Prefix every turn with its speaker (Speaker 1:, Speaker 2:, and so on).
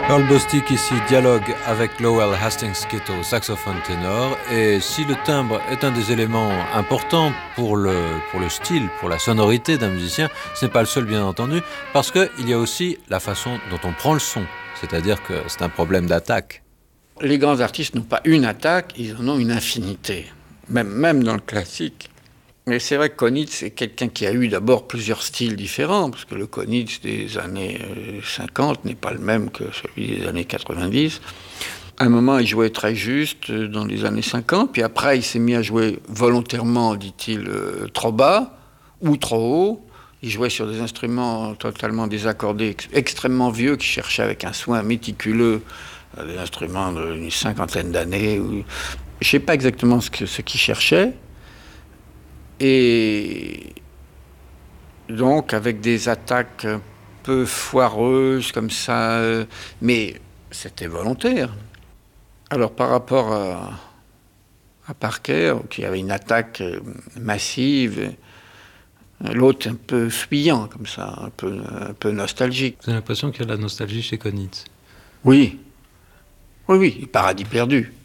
Speaker 1: Earl Bostic ici dialogue avec Lowell Hastings qui est au saxophone ténor, et si le timbre est un des éléments importants pour le style, pour la sonorité d'un musicien, ce n'est pas le seul bien entendu, parce qu'il y a aussi la façon dont on prend le son, c'est-à-dire que c'est un problème d'attaque.
Speaker 2: Les grands artistes n'ont pas une attaque, ils en ont une infinité, même dans le classique. Mais c'est vrai que Konitz est quelqu'un qui a eu d'abord plusieurs styles différents, parce que le Konitz des années 50 n'est pas le même que celui des années 90. À un moment, il jouait très juste dans les années 50, puis après, il s'est mis à jouer volontairement, dit-il, trop bas ou trop haut. Il jouait sur des instruments totalement désaccordés, extrêmement vieux, qui cherchaient avec un soin méticuleux des instruments d'une cinquantaine d'années. Je ne sais pas exactement ce qu'il cherchait. Et donc, avec des attaques un peu foireuses comme ça, mais c'était volontaire. Alors, par rapport à Parker, qui avait une attaque massive, l'autre un peu fuyant, comme ça, un peu nostalgique.
Speaker 1: J'ai l'impression qu'il y a de la nostalgie chez Konitz.
Speaker 2: Oui, oui, Paradis perdu.